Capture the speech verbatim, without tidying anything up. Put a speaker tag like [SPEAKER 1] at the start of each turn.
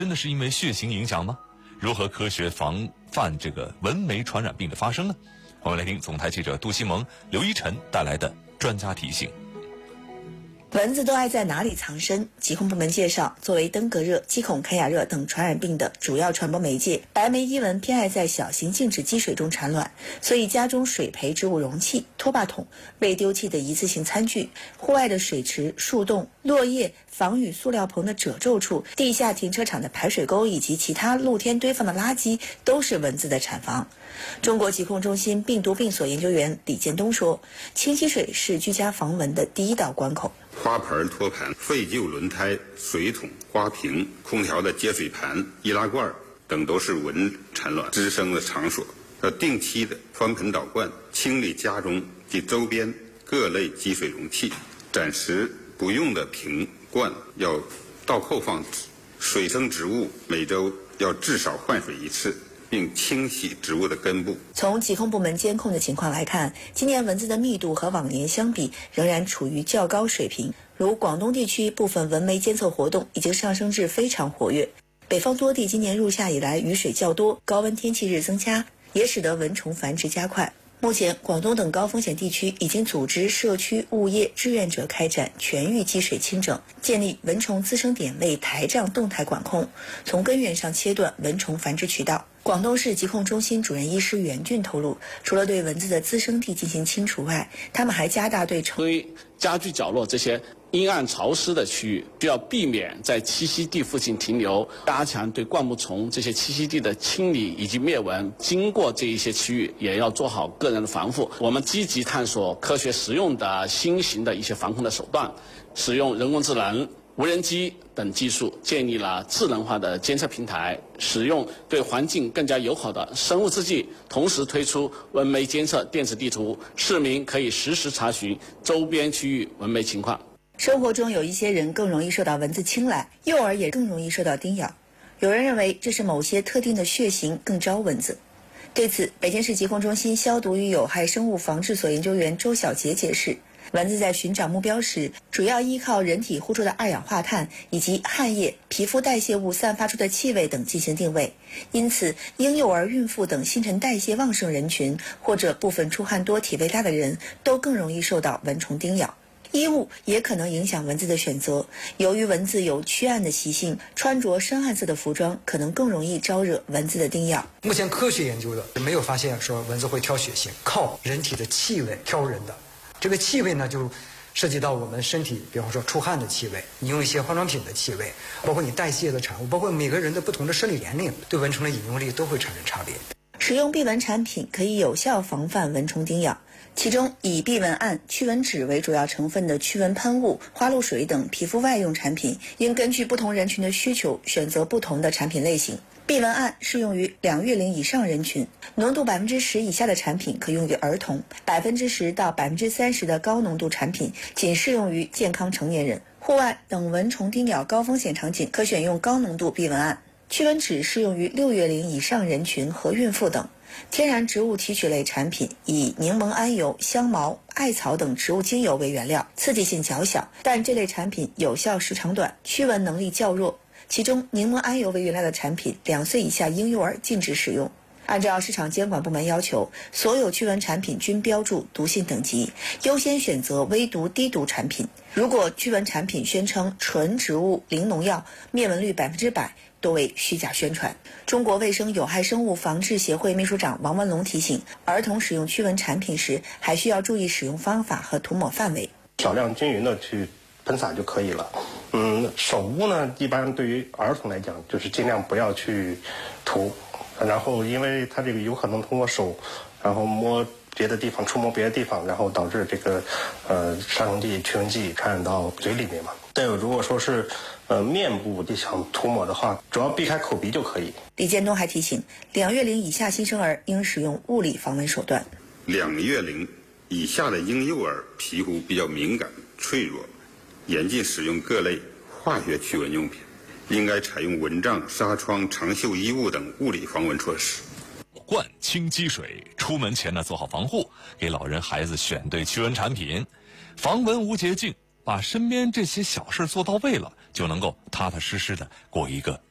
[SPEAKER 1] 真的是因为血型影响吗？如何科学防范这个蚊媒传染病的发生呢？我们来听总台记者杜西蒙、刘一晨带来的专家提醒。
[SPEAKER 2] 蚊子都爱在哪里藏身？疾控部门介绍，作为登革热、鸡孔开雅热等传染病的主要传播媒介，白眉伊蚊偏爱在小型静止积水中产卵，所以家中水培植物容器、拖把桶、未丢弃的一次性餐具、户外的水池、树洞、落叶、防雨塑料棚的褶皱处、地下停车场的排水沟以及其他露天堆放的垃圾，都是蚊子的产房。中国疾控中心病毒病所研究员李建东说，清洗水是居家防蚊的第一道关口。
[SPEAKER 3] 花盆、托盘、废旧轮胎、水桶、花瓶、空调的接水盘、易拉罐等都是蚊产卵滋生的场所。要定期的翻盆倒罐，清理家中及周边各类积水容器。暂时不用的瓶罐要倒扣放置。水生植物每周要至少换水一次，并清洗植物的根部。
[SPEAKER 2] 从疾控部门监控的情况来看，今年蚊子的密度和往年相比仍然处于较高水平。如广东地区部分蚊媒监测活动已经上升至非常活跃。北方多地今年入夏以来雨水较多，高温天气日增加，也使得蚊虫繁殖加快。目前，广东等高风险地区已经组织社区物业志愿者开展全域积水清整，建立蚊虫滋生点位台账动态管控，从根源上切断蚊虫繁殖渠道。广东市疾控中心主任医师袁俊透露，除了对蚊子的滋生地进行清除外，他们还加大对
[SPEAKER 4] 对家居角落这些阴暗潮湿的区域，需要避免在栖息地附近停留，加强对灌木丛这些栖息地的清理以及灭蚊。经过这一些区域，也要做好个人的防护。我们积极探索科学实用的新型的一些防控的手段，使用人工智能、无人机等技术，建立了智能化的监测平台，使用对环境更加友好的生物制剂，同时推出蚊媒监测电子地图，市民可以实时查询周边区域蚊媒情况。
[SPEAKER 2] 生活中有一些人更容易受到蚊子青睐，幼儿也更容易受到叮咬。有人认为这是某些特定的血型更招蚊子。对此，北京市疾控中心消毒与有害生物防治所研究员周小杰解释，蚊子在寻找目标时，主要依靠人体呼出的二氧化碳以及汗液、皮肤代谢物散发出的气味等进行定位。因此，婴幼儿、孕妇等新陈代谢旺盛人群，或者部分出汗多、体味大的人，都更容易受到蚊虫叮咬。衣物也可能影响蚊子的选择，由于蚊子有驱暗的习性，穿着深暗色的服装可能更容易招惹蚊子的叮咬。
[SPEAKER 5] 目前科学研究的没有发现说蚊子会挑血型，靠人体的气味挑人的。这个气味呢，就涉及到我们身体，比方说出汗的气味，你用一些化妆品的气味，包括你代谢的产物，包括每个人的不同的生理年龄，对蚊虫的引诱力都会产生差别。
[SPEAKER 2] 使用避蚊产品可以有效防范蚊虫叮咬，其中以避蚊胺、驱蚊酯为主要成分的驱蚊喷雾、花露水等皮肤外用产品，应根据不同人群的需求选择不同的产品类型。避蚊胺适用于两月龄以上人群，浓度百分之十以下的产品可用于儿童，百分之十到百分之三十的高浓度产品仅适用于健康成年人。户外等蚊虫叮咬高风险场景，可选用高浓度避蚊胺。驱蚊酯适用于六月龄以上人群和孕妇等。天然植物提取类产品以柠檬桉油、香茅、艾草等植物精油为原料，刺激性较小，但这类产品有效时长短，驱蚊能力较弱。其中柠檬桉油为原料的产品，两岁以下婴幼儿禁止使用。按照市场监管部门要求，所有驱蚊产品均标注毒性等级，优先选择微毒低毒产品。如果驱蚊产品宣称纯植物零农药，灭蚊率百分之百，多为虚假宣传。中国卫生有害生物防治协会秘书长王文龙提醒，儿童使用驱蚊产品时，还需要注意使用方法和涂抹范围，
[SPEAKER 6] 少量均匀的去喷洒就可以了。嗯，手污呢，一般对于儿童来讲，就是尽量不要去涂，然后因为它这个有可能通过手，然后摸别的地方，触摸别的地方，然后导致这个呃杀虫剂、驱蚊剂传染到嘴里面嘛。再有，如果说是呃面部你想涂抹的话，主要避开口鼻就可以。
[SPEAKER 2] 李建东还提醒，两月龄以下新生儿应使用物理防蚊手段。
[SPEAKER 3] 两月龄以下的婴幼儿皮肤比较敏感脆弱，严禁使用各类化学驱蚊用品，应该采用蚊帐、纱窗、长袖衣物等物理防蚊措施。
[SPEAKER 1] 灌清积水，出门前呢做好防护，给老人孩子选对驱蚊产品，防蚊无捷径，把身边这些小事做到位了，就能够踏踏实实的过一个